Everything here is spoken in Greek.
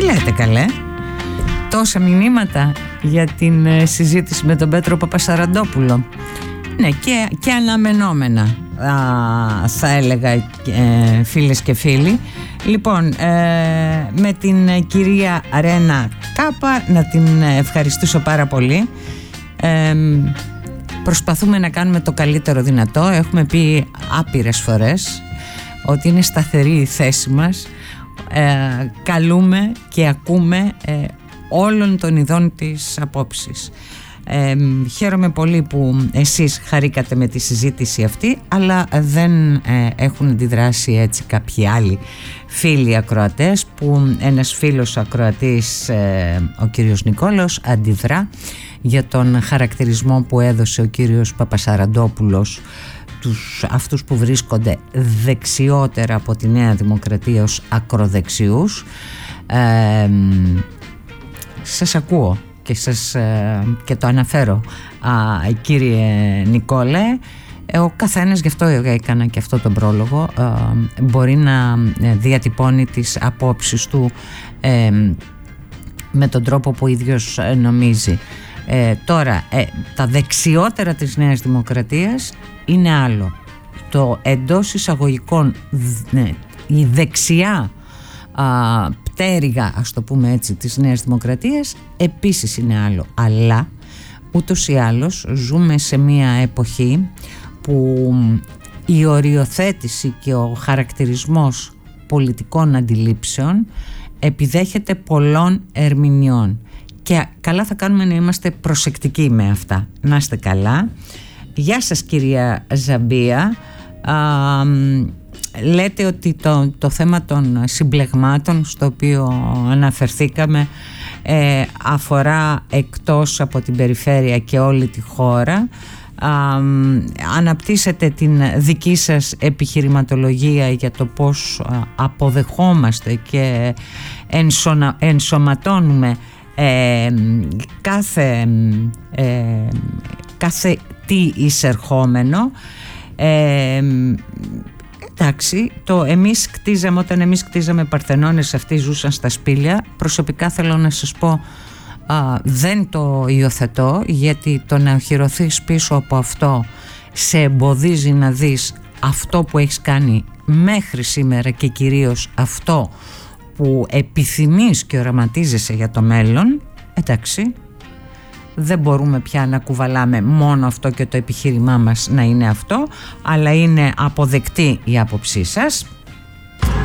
λέτε καλέ? Τόσα μηνύματα για την συζήτηση με τον Πέτρο Παπασαραντόπουλο. Ναι, και αναμενόμενα θα έλεγα, φίλες και φίλοι. Λοιπόν, με την κυρία Ρένα Κάπα να την ευχαριστήσω πάρα πολύ. Προσπαθούμε να κάνουμε το καλύτερο δυνατό. Έχουμε πει άπειρες φορές ότι είναι σταθερή η θέση μας. Καλούμε και ακούμε όλων των ειδών της απόψεις. Χαίρομαι πολύ που εσείς χαρήκατε με τη συζήτηση αυτή, αλλά δεν έχουν αντιδράσει έτσι κάποιοι άλλοι φίλοι ακροατές, που ένας φίλος ακροατής, ο κύριος Νικόλαος, αντιδρά για τον χαρακτηρισμό που έδωσε ο κύριος Παπασαραντόπουλος αυτούς που βρίσκονται δεξιότερα από τη Νέα Δημοκρατία ως ακροδεξιούς. Σας ακούω και το αναφέρω, κύριε Νικόλε. Ο καθένας, γι' αυτό έκανα και αυτό τον πρόλογο, μπορεί να διατυπώνει τις απόψεις του με τον τρόπο που ο ίδιος νομίζει. Τώρα, τα δεξιότερα της Νέας Δημοκρατίας είναι άλλο. Το εντός εισαγωγικών, η δεξιά πτέρυγα, ας το πούμε έτσι, της Νέας Δημοκρατίας επίσης είναι άλλο. Αλλά ούτως ή άλλως ζούμε σε μια εποχή που η οριοθέτηση και ο χαρακτηρισμός πολιτικών αντιλήψεων επιδέχεται πολλών ερμηνειών, και καλά θα κάνουμε να είμαστε προσεκτικοί με αυτά. Να είστε καλά. Γεια σας κυρία Ζαμπία. Λέτε ότι το θέμα των συμπλεγμάτων στο οποίο αναφερθήκαμε αφορά εκτός από την περιφέρεια και όλη τη χώρα. Αναπτύσσετε την δική σας επιχειρηματολογία για το πώς αποδεχόμαστε και ενσωματώνουμε κάθε τι εισερχόμενο. Εντάξει, όταν εμείς κτίζαμε Παρθενώνες, αυτοί ζούσαν στα σπήλια. Προσωπικά θέλω να σας πω, δεν το υιοθετώ, γιατί το να οχυρωθείς πίσω από αυτό σε εμποδίζει να δεις αυτό που έχεις κάνει μέχρι σήμερα, και κυρίως αυτό που επιθυμείς και οραματίζεσαι για το μέλλον. Εντάξει, δεν μπορούμε πια να κουβαλάμε μόνο αυτό και το επιχείρημά μας να είναι αυτό, αλλά είναι αποδεκτή η άποψή σας.